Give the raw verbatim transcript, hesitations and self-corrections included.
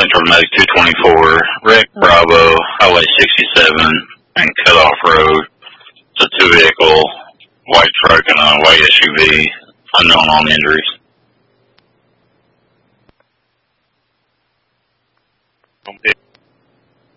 Central Medic two twenty-four, Rick Bravo, Highway sixty-seven, and Cutoff Road. It's a two-vehicle white truck and a white S U V, unknown on injuries.